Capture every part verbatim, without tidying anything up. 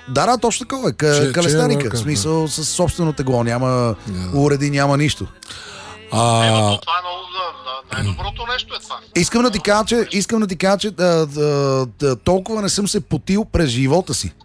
да, да, точно такова. К, калестаника. В смисъл с собствено тегло. Няма yeah. уреди, няма нищо. А... Ето, това е много, най-доброто нещо е това. Искам да ти кажа, че, искам да ти кажа, че да, да, да, толкова не съм се потил през живота си.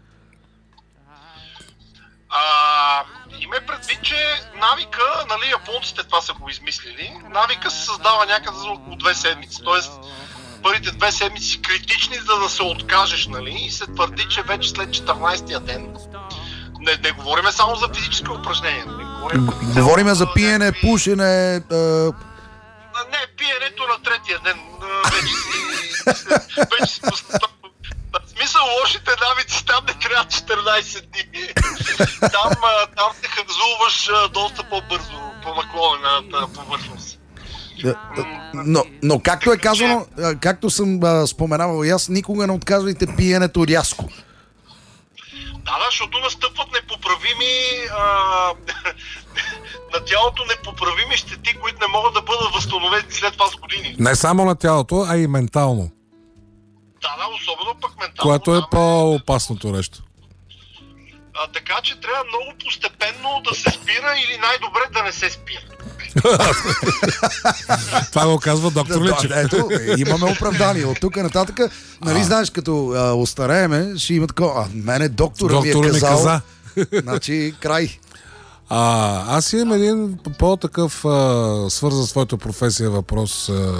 А, има предвид, че навика, нали, японците това са го измислили, навика се създава някъде за около две седмици. Тоест, първите две седмици критични, за да се откажеш, нали, и се твърди, че вече след четиринайсетия ден. Не, не говорим само за физическо упражнение. Не говорим, говорим за пиене, някакви... пушене. А... Не, пиенето на третия ден вече си. вече си в смисъл, лошите навици там не трябва четиринайсет дни. Там, там се хъмзуваш доста по-бързо по наклонената повърхност. Но, но както е казано, както съм а, споменавал и аз, никога не отказвайте пиенето рязко. Да, да, защото настъпват непоправими а, на тялото непоправими щети, които не могат да бъдат възстановени след това с години. Не само на тялото, а и ментално. Да, да, особено пък ментално. Което е по-опасното нещо. А, така че трябва много постепенно да се спира или най-добре да не се спира. Това го казва доктор Личев. Ето, имаме оправдание. От тук нататък, нали, знаеш, като а, остарееме, ще има такова. А, мене доктора ми е казал. Каза. Значи, край. А, аз имам един по-такъв а, свързан с твоята професия въпрос. А,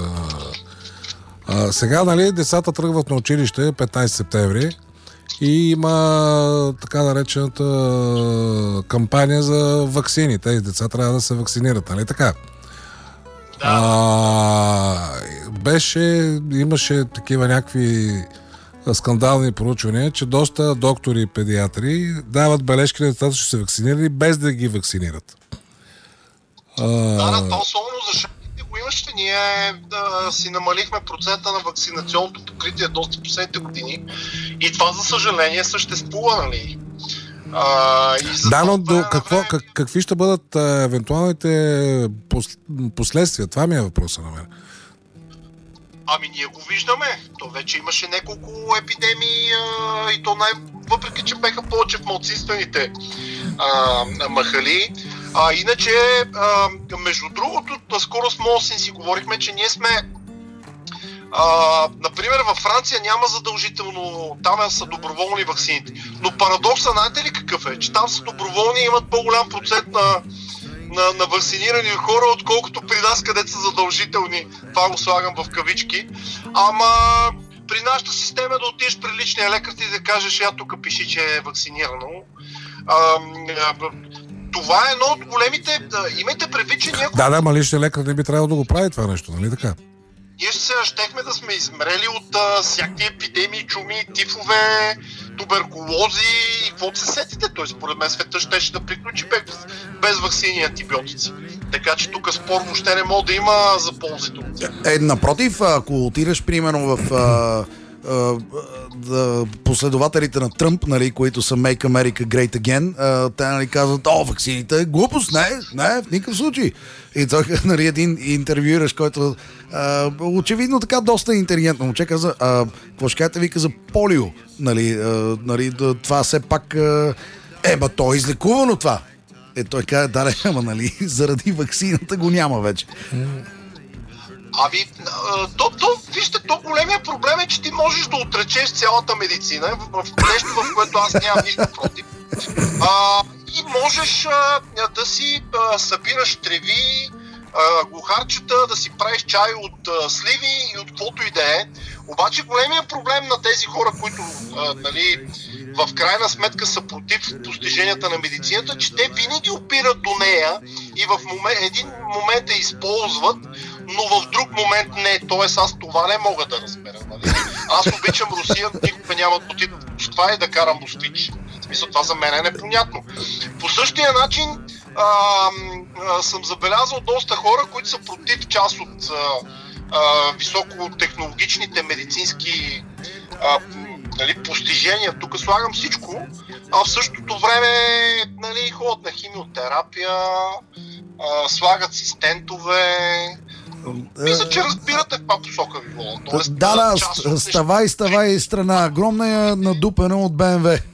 а, сега, нали, децата тръгват на училище петнайсети септември и има така наречената кампания за ваксини. Тези деца трябва да се вакцинират, нали така? Да. А, беше, имаше такива някакви скандални проучвания, че доста доктори и педиатри дават бележки на децата, че се вакцинирали, без да ги вакцинират. А... Да, да, това особено за шапките го имаше. Ние да, си намалихме процента на вакцинационното покритие доста последните години и това, за съжаление, съществува, нали? А, и да, но до, какво, време... как, какви ще бъдат а, евентуалните пос, последствия? Това ми е въпроса на мен. Ами ние го виждаме. То вече имаше няколко епидемии а, и то най... въпреки, че беха повече в малцинствените а, махали. А, иначе, а, между другото, наскоро с Мосин си говорихме, че ние сме а, например, във Франция няма задължително, там са доброволни ваксините. Но парадокса, знаете ли какъв е? Че там са доброволни и имат по-голям процент на На, на вакцинирани хора, отколкото при нас, където са задължителни. Това го слагам в кавички. Ама при нашата система да отидеш при личния лекар и да кажеш, я тук пиши, че е вакцинирано. А, а, това е едно от големите... Да, имайте предвид, че някой... Да, да, ма личния лекар не би трябвало да го прави това нещо, нали така? Ние ще се щехме да сме измрели от а, всякакви епидемии, чуми, тифове, туберкулози и какво се сетите. Той според мен света щеше да приключи без, без ваксини и антибиотици. Така че тук спор въобще не може да има за ползите. Е, напротив, ако отидеш примерно в а, а, а, последователите на Тръмп, нали, които са Make America Great Again, а, те, нали, казват, о, ваксините, глупост, не, не, в никакъв случай. И той, нали, един интервюираш, който а, очевидно така доста интелигентно момче каза, а, какво ще кажете, вика за полио, нали, а, нали, това все пак а, е, ба, то е излекувано това. Е, той каза, да, ама, нали, заради ваксината го няма вече. Ами, то, то, вижте, то големия проблем е, че ти можеш да отречеш цялата медицина в, в нещо, в което аз нямам нищо против. А, и можеш а, да си а, събираш треви, а, глухарчета, да си правиш чай от а, сливи и от каквото и да е. Обаче големия проблем на тези хора, които а, нали, в крайна сметка са против постиженията на медицината, че те винаги опират до нея и в момент, един момент я използват, но в друг момент не. Тоест аз това не мога да разбера. Нали? Аз обичам Русия, никога няма да отида в Москва и да карам москвич. В смисъл, това за мен е непонятно. По същия начин а, а, съм забелязал доста хора, които са против част от а, а, високотехнологичните медицински а, нали, постижения. Тук слагам всичко, а в същото време нали, ходят на химиотерапия, а, слагат си стентове. Мисля, че разбирате в каква посока ви вода. Да, да, ставай, ставай страна. Огромна е надупена от БМВ.